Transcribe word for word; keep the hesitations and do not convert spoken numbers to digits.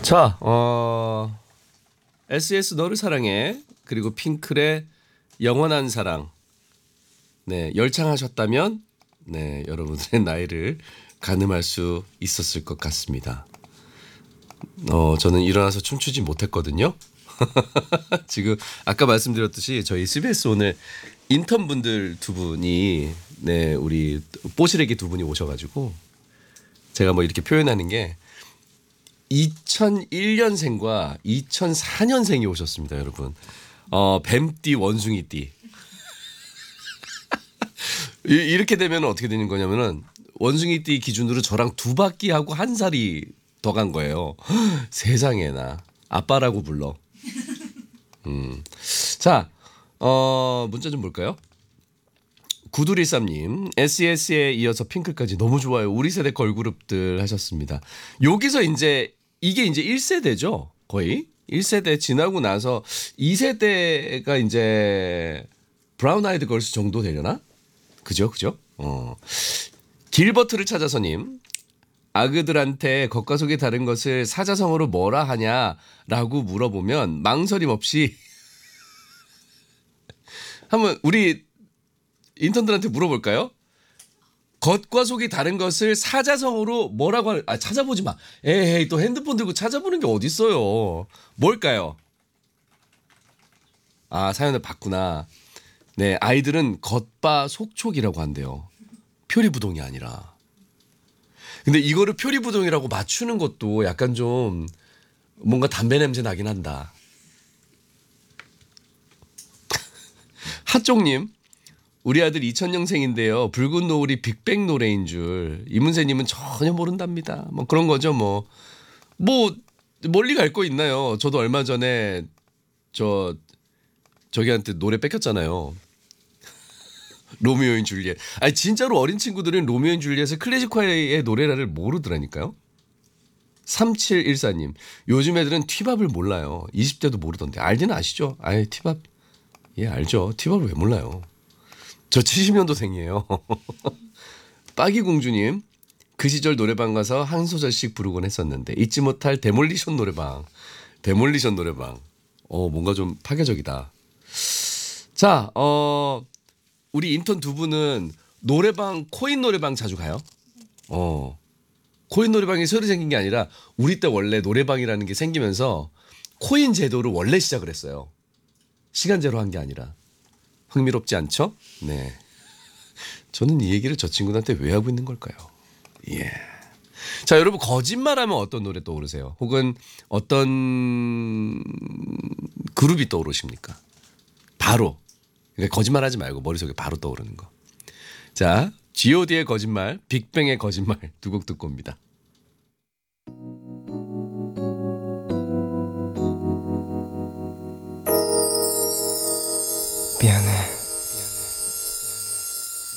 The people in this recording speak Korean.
자, 어, 에스이에스 너를 사랑해 그리고 핑클의 영원한 사랑. 네, 열창하셨다면 네, 여러분들의 나이를 가늠할 수 있었을 것 같습니다. 어, 저는 일어나서 춤추지 못했거든요. 지금 아까 말씀드렸듯이 저희 씨비에스 오늘 인턴 분들 두 분이 네, 우리 뽀시래기 두 분이 오셔가지고 제가 뭐 이렇게 표현하는 게 이천일 년생과 이천사 년생이 오셨습니다, 여러분. 어, 뱀띠, 원숭이띠. 이렇게 되면 어떻게 되는 거냐면은 원숭이띠 기준으로 저랑 두 바퀴 하고 한 살이 더 간 거예요. 세상에나 아빠라고 불러. 음. 자, 어, 문자 좀 볼까요? 구두리삼님, 에스이에스에 이어서 핑클까지 너무 좋아요. 우리 세대 걸그룹들 하셨습니다. 여기서 이제 이게 이제 일 세대죠. 거의 일 세대 지나고 나서 이 세대가 이제 브라운 아이드 걸스 정도 되려나? 그죠, 그죠? 어. 길버트를 찾아서님, 아그들한테 겉과 속이 다른 것을 사자성어로 뭐라 하냐라고 물어보면 망설임 없이 한번 우리 인턴들한테 물어볼까요? 겉과 속이 다른 것을 사자성어로 뭐라고 하는? 아, 찾아보지 마. 에이, 또 핸드폰 들고 찾아보는 게 어딨어요. 뭘까요? 아, 사연을 봤구나. 네, 아이들은 겉바 속촉이라고 한대요. 표리부동이 아니라. 근데 이거를 표리부동이라고 맞추는 것도 약간 좀 뭔가 담배 냄새 나긴 한다. 핫종님, 우리 아들 이천 년생인데요. 붉은 노을이 빅뱅 노래인 줄. 이문세님은 전혀 모른답니다. 뭐 그런 거죠. 뭐, 뭐 멀리 갈 거 있나요? 저도 얼마 전에 저 저기한테 노래 뺏겼잖아요. 로미오인 줄리엣. 아니 진짜로 어린 친구들은 로미오인 줄리엣을 클래식화의 노래를 모르더라니까요. 삼칠일사님, 요즘 애들은 티밥을 몰라요. 이십 대도 모르던데. 알지는 아시죠? 아이 티밥. 예, 알죠. 티밥을 왜 몰라요. 저 칠십 년도생이에요. 빠기공주님, 그 시절 노래방 가서 한 소절씩 부르곤 했었는데 잊지 못할 데몰리션 노래방. 데몰리션 노래방. 어, 뭔가 좀 파괴적이다. 자, 어, 우리 인턴 두 분은 노래방, 코인 노래방 자주 가요? 어. 코인 노래방이 새로 생긴 게 아니라 우리 때 원래 노래방이라는 게 생기면서 코인 제도를 원래 시작을 했어요. 시간제로 한 게 아니라. 흥미롭지 않죠? 네. 저는 이 얘기를 저 친구들한테 왜 하고 있는 걸까요? 예. 자, 여러분 거짓말하면 어떤 노래 떠오르세요? 혹은 어떤 그룹이 떠오르십니까? 바로. 그러니까 거짓말하지 말고 머릿속에 바로 떠오르는 거. 자, 지오디의 거짓말, 빅뱅의 거짓말 두 곡 듣고 옵니다. 미안해.